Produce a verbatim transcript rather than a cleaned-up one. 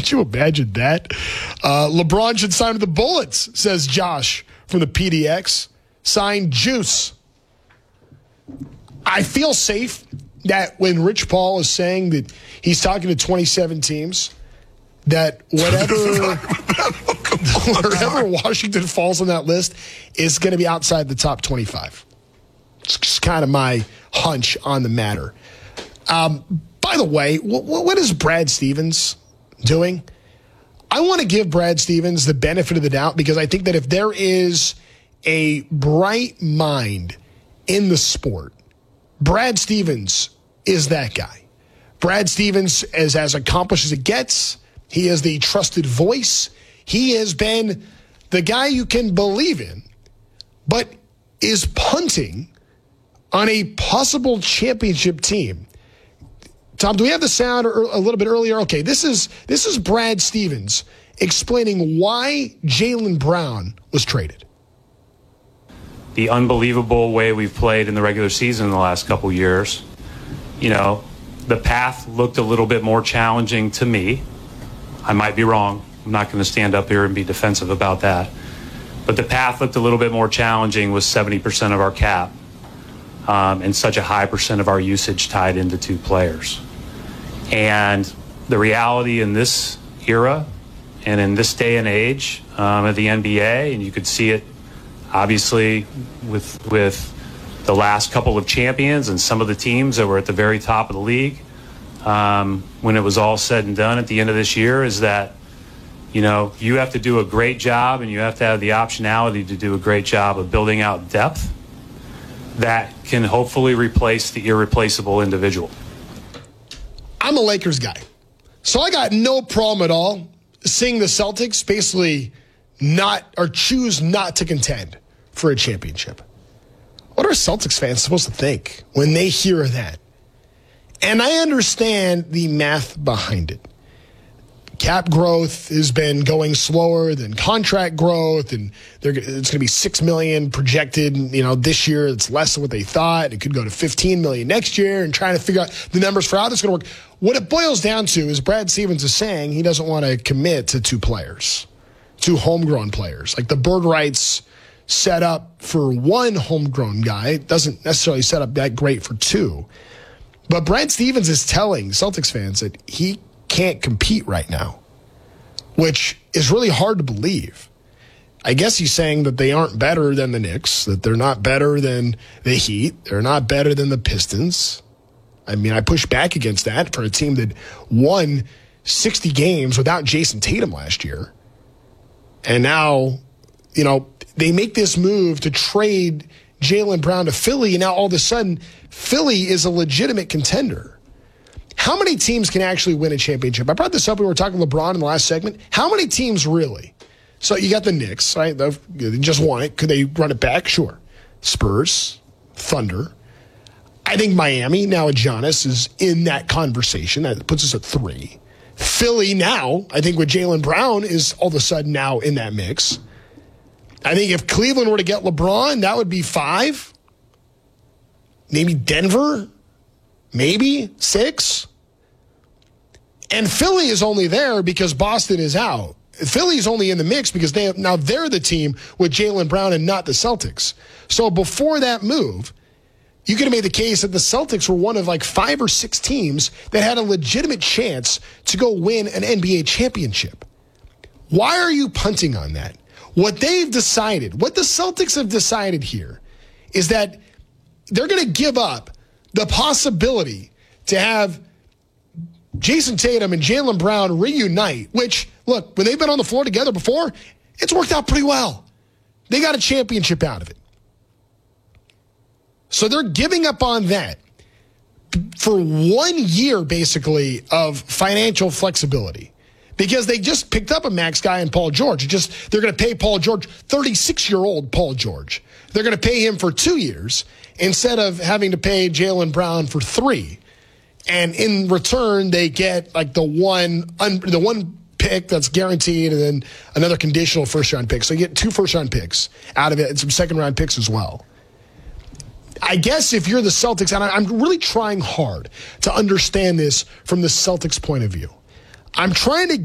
Could you imagine that? Uh, LeBron should sign with the Bullets, says Josh from the P D X. Sign Juice. I feel safe that when Rich Paul is saying that he's talking to twenty-seven teams, that whatever, wherever Washington falls on that list is going to be outside the top twenty-five. It's just kind of my hunch on the matter. Um, by the way, what, what is Brad Stevens doing? I want to give Brad Stevens the benefit of the doubt because I think that if there is a bright mind in the sport, Brad Stevens is that guy. Brad Stevens is as accomplished as it gets. He is the trusted voice. He has been the guy you can believe in, but is punting on a possible championship team. Tom, do we have the sound a little bit earlier? Okay, this is this is Brad Stevens explaining why Jaylen Brown was traded. The unbelievable way we've played in the regular season in the last couple years. You know, the path looked a little bit more challenging to me. I might be wrong. I'm not going to stand up here and be defensive about that. But the path looked a little bit more challenging with seventy percent of our cap um, and such a high percent of our usage tied into two players. And the reality in this era and in this day and age um, of the N B A, and you could see it obviously with with the last couple of champions and some of the teams that were at the very top of the league, um, when it was all said and done at the end of this year, is that, you know, you have to do a great job and you have to have the optionality to do a great job of building out depth that can hopefully replace the irreplaceable individual. I'm a Lakers guy, so I got no problem at all seeing the Celtics basically not or choose not to contend for a championship. What are Celtics fans supposed to think when they hear that? And I understand the math behind it. Cap growth has been going slower than contract growth, and they're, it's going to be six million dollars projected. You know, this year it's less than what they thought. It could go to fifteen million dollars next year, and trying to figure out the numbers for how this is going to work. What it boils down to is Brad Stevens is saying he doesn't want to commit to two players, two homegrown players. Like the bird rights set up for one homegrown guy, it doesn't necessarily set up that great for two. But Brad Stevens is telling Celtics fans that he can't compete right now, which is really hard to believe. I guess he's saying that they aren't better than the Knicks, that they're not better than the Heat, they're not better than the Pistons. I mean, I push back against that for a team that won sixty games without Jason Tatum last year. And now, you know, they make this move to trade Jaylen Brown to Philly, and now all of a sudden, Philly is a legitimate contender. How many teams can actually win a championship? I brought this up when we were talking LeBron in the last segment. How many teams really? So you got the Knicks, right? They just won it. Could they run it back? Sure. Spurs, Thunder. I think Miami, now with Giannis, is in that conversation. That puts us at three. Philly now, I think with Jaylen Brown, is all of a sudden now in that mix. I think if Cleveland were to get LeBron, that would be five. Maybe Denver, maybe six. And Philly is only there because Boston is out. Philly is only in the mix because they have, now they're the team with Jaylen Brown and not the Celtics. So before that move, you could have made the case that the Celtics were one of like five or six teams that had a legitimate chance to go win an N B A championship. Why are you punting on that? What they've decided, what the Celtics have decided here, is that they're going to give up the possibility to have Jason Tatum and Jaylen Brown reunite, which, look, when they've been on the floor together before, it's worked out pretty well. They got a championship out of it. So they're giving up on that for one year, basically, of financial flexibility. Because they just picked up a max guy in Paul George. It just they're going to pay Paul George, thirty-six-year-old Paul George. They're going to pay him for two years instead of having to pay Jaylen Brown for three. And in return, they get like the one un, the one pick that's guaranteed and then another conditional first-round pick. So you get two first-round picks out of it and some second-round picks as well. I guess if you're the Celtics, and I'm really trying hard to understand this from the Celtics' point of view, I'm trying to